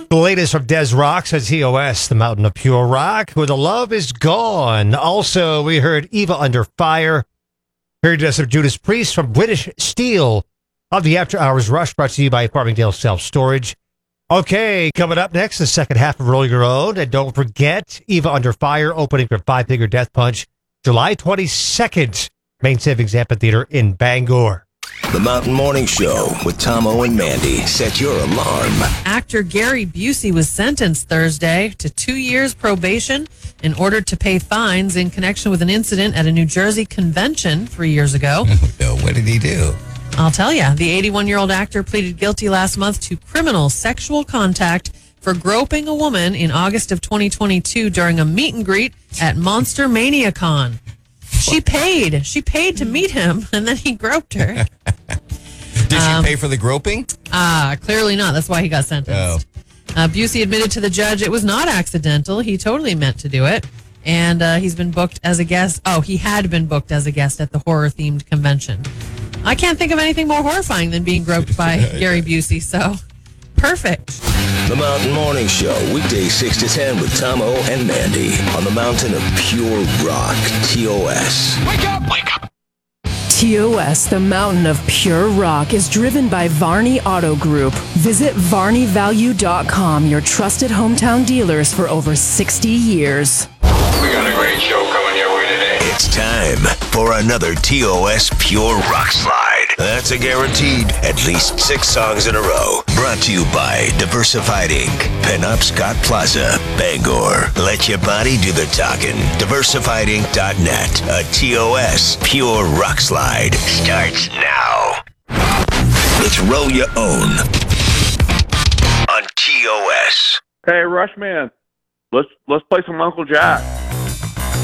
The latest from Des Rocks at TOS, the Mountain of Pure Rock, where the love is gone. Also, we heard Eva Under Fire. Heard us of Judas Priest from British Steel of the After Hours Rush, brought to you by Farmingdale Self Storage. Okay, coming up next, the second half of Roll Your Own. And don't forget, Eva Under Fire opening for Five Finger Death Punch, July 22nd, Main Savings Amphitheater in Bangor. The Mountain Morning Show with Tomo and Mandy. Set your alarm. Actor Gary Busey was sentenced Thursday to 2 years probation in order to pay fines in connection with an incident at a New Jersey convention 3 years ago. No, what did he do? I'll tell you. The 81-year-old actor pleaded guilty last month to criminal sexual contact for groping a woman in August of 2022 during a meet and greet at Monster Mania Con. She paid to meet him, and then he groped her. Did she pay for the groping? Clearly not. That's why he got sentenced. Busey admitted to the judge it was not accidental. He totally meant to do it. And he's been booked as a guest. Oh, he had been booked as a guest at the horror-themed convention. I can't think of anything more horrifying than being groped by Gary Busey, so perfect. The Mountain Morning Show, weekdays 6 to 10 with Tomo and Mandy on the Mountain of Pure Rock, TOS. Wake up! Wake up! TOS, the Mountain of Pure Rock, is driven by Varney Auto Group. Visit VarneyValue.com, your trusted hometown dealers for over 60 years. We got a great show coming your way today. It's time for another TOS Pure Rock Slide. That's a guaranteed at least 6 songs in a row. Brought to you by Diversified Inc., Pinup Scott Plaza, Bangor. Let your body do the talking. DiversifiedInc.net. A TOS Pure Rock Slide starts now. It's Roll Your Own on TOS. Hey, Rushman, let's play some Uncle Jack.